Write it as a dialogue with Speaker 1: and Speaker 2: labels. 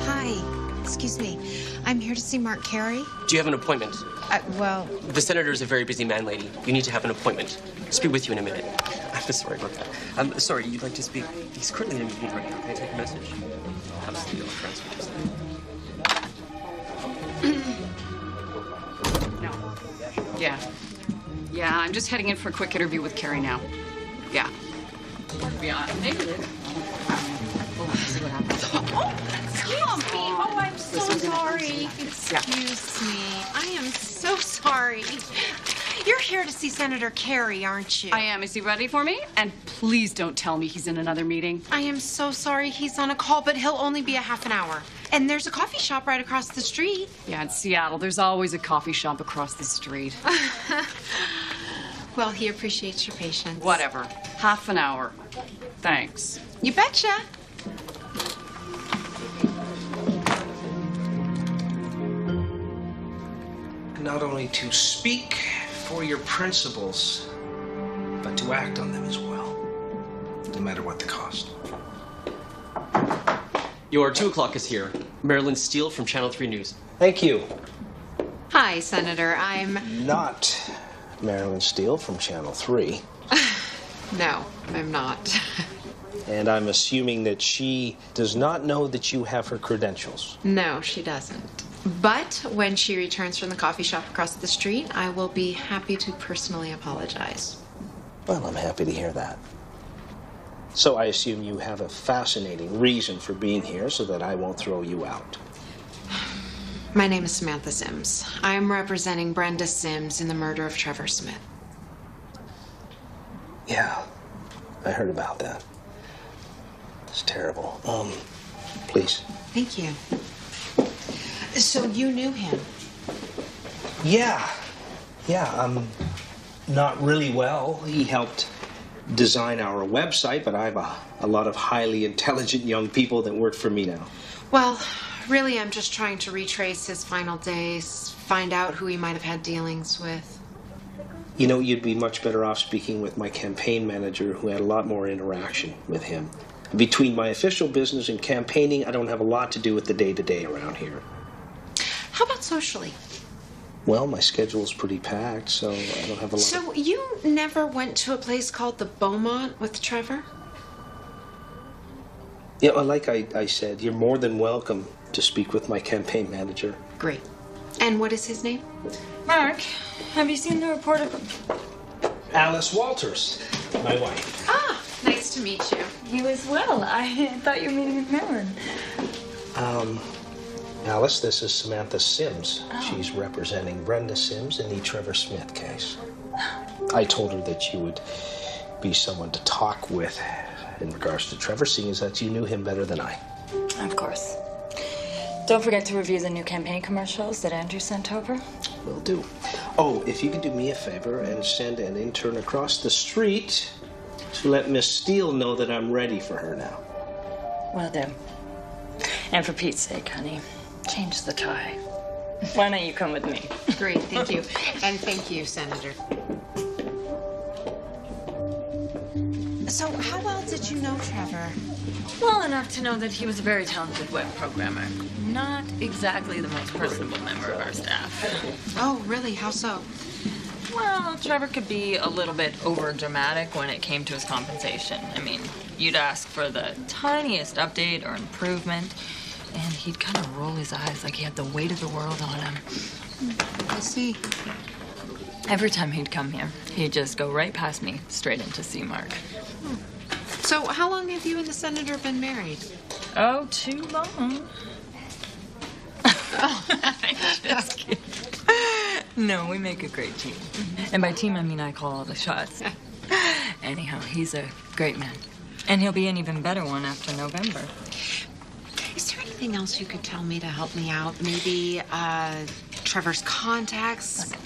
Speaker 1: Hi. Excuse me. I'm here to see Mark Carey.
Speaker 2: Do you have an appointment?
Speaker 1: Well...
Speaker 2: The senator's a very busy man, lady. You need to have an appointment. I'll speak with you in a minute. I'm sorry about that. I'm sorry, you'd like to speak. He's currently in a meeting right now. Can I take a message? Absolutely, I'll transfer just
Speaker 3: No. Yeah. Yeah, I'm just heading in for a quick interview with Carrie now. Yeah. Yeah, maybe later. Oh, let's see what happens.
Speaker 1: Oh, I'm so sorry. Excuse me. I am so sorry. You're here to see Senator Carey, aren't you?
Speaker 3: I am. Is he ready for me? And please don't tell me he's in another meeting.
Speaker 1: I am so sorry he's on a call, but he'll only be a half an hour. And there's a coffee shop right across the street.
Speaker 3: Yeah, in Seattle, there's always a coffee shop across the street.
Speaker 1: Well, he appreciates your patience.
Speaker 3: Whatever. Half an hour. Thanks.
Speaker 1: You betcha.
Speaker 4: Not only to speak for your principles, but to act on them as well, no matter what the cost.
Speaker 2: Your 2 o'clock is here. Marilyn Steele from Channel 3 News.
Speaker 4: Thank you.
Speaker 1: Hi, Senator. I'm...
Speaker 4: Not Marilyn Steele from Channel 3.
Speaker 1: No, I'm not.
Speaker 4: And I'm assuming that she does not know that you have her credentials.
Speaker 1: No, she doesn't. But when she returns from the coffee shop across the street, I will be happy to personally apologize.
Speaker 4: Well, I'm happy to hear that. So I assume you have a fascinating reason for being here so that I won't throw you out.
Speaker 1: My name is Samantha Sims. I'm representing Brenda Sims in the murder of Trevor Smith.
Speaker 4: Yeah, I heard about that. It's terrible. Please.
Speaker 1: Thank you. So you knew him?
Speaker 4: Yeah, not really well. He helped design our website, but I have a lot of highly intelligent young people that work for me now.
Speaker 1: Well, really, I'm just trying to retrace his final days, find out who he might have had dealings with.
Speaker 4: You know, you'd be much better off speaking with my campaign manager, who had a lot more interaction with him. Between my official business and campaigning, I don't have a lot to do with the day-to-day around here.
Speaker 1: How about socially?
Speaker 4: Well, my schedule is pretty packed, so I don't have a lot.
Speaker 1: So you never went to a place called the Beaumont with Trevor?
Speaker 4: Yeah, well, like I said, you're more than welcome to speak with my campaign manager.
Speaker 1: Great. And what is his name?
Speaker 5: Mark, have you seen the report of...
Speaker 4: Alice Walters, my wife.
Speaker 1: Ah, nice to meet you.
Speaker 5: You as well. I thought you were meeting with Marilyn.
Speaker 4: Alice, this is Samantha Sims. Oh. She's representing Brenda Sims in the Trevor Smith case. I told her that you would be someone to talk with in regards to Trevor, seeing as that you knew him better than I.
Speaker 5: Of course. Don't forget to review the new campaign commercials that Andrew sent over.
Speaker 4: Will do. Oh, if you could do me a favor and send an intern across the street to let Miss Steele know that I'm ready for her now.
Speaker 5: Will do. And for Pete's sake, honey, change the tie. Why don't you come with me?
Speaker 1: Great, thank you. And thank you, Senator. So how well did you know Trevor?
Speaker 5: Well enough to know that he was a very talented web programmer. Not exactly the most personable member of our staff.
Speaker 1: Oh, really? How so?
Speaker 5: Well, Trevor could be a little bit over-dramatic when it came to his compensation. I mean, you'd ask for the tiniest update or improvement, and he'd kind of roll his eyes like he had the weight of the world on him.
Speaker 1: I see.
Speaker 5: Every time he'd come here, he'd just go right past me, straight in to see Mark.
Speaker 1: So how long have you and the senator been married?
Speaker 5: Oh, too long. Oh, just kidding. No, we make a great team. And by team, I mean I call all the shots. Anyhow, he's a great man. And he'll be an even better one after November.
Speaker 1: Is there anything else you could tell me to help me out? Maybe, Trevor's contacts?